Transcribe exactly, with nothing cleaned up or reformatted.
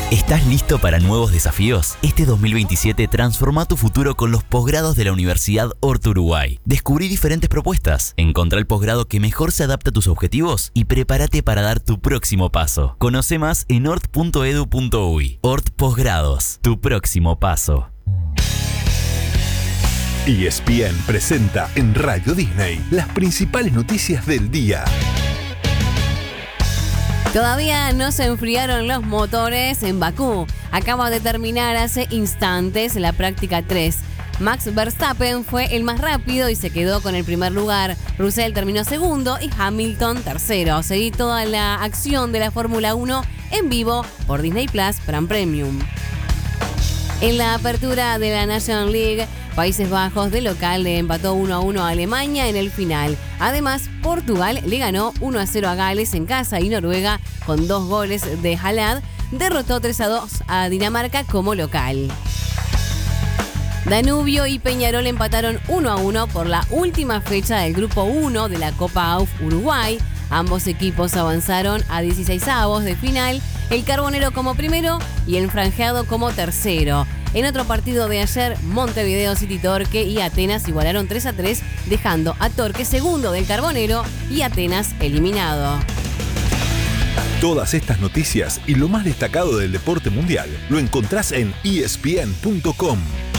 ¿Estás listo para nuevos desafíos? Este dos mil veintisiete transforma tu futuro con los posgrados de la Universidad Horto Uruguay. Descubrí diferentes propuestas, encontrá el posgrado que mejor se adapta a tus objetivos y prepárate para dar tu próximo paso. Conoce más en hort punto edu punto uy. Hort Posgrados, tu próximo paso. E S P N presenta en Radio Disney las principales noticias del día. Todavía no se enfriaron los motores en Bakú. Acaba de terminar hace instantes la práctica tres. Max Verstappen fue el más rápido y se quedó con el primer lugar. Russell terminó segundo y Hamilton tercero. Seguí toda la acción de la Fórmula uno en vivo por Disney Plus Prime Premium. En la apertura de la National League, Países Bajos de local le empató uno a uno a Alemania en el final. Además, Portugal le ganó uno a cero a Gales en casa y Noruega, con dos goles de Haaland, derrotó tres a dos a Dinamarca como local. Danubio y Peñarol empataron uno a uno por la última fecha del Grupo uno de la Copa A U F Uruguay. Ambos equipos avanzaron a dieciseisavos de final, el Carbonero como primero y el Franjeado como tercero. En otro partido de ayer, Montevideo City Torque y Atenas igualaron tres a tres, dejando a Torque segundo del Carbonero y Atenas eliminado. Todas estas noticias y lo más destacado del deporte mundial lo encontrás en E S P N punto com.